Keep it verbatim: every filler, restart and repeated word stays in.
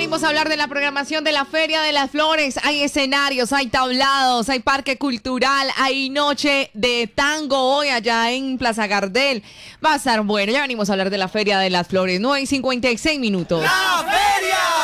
venimos a hablar de la programación de la Feria de las Flores. Hay escenarios, hay tablados, hay parque cultural, hay noche de tango hoy allá en Plaza Gardel. Va a estar bueno. Ya venimos a hablar de la Feria de las Flores. nueve y cincuenta y seis minutos. ¡La Feria!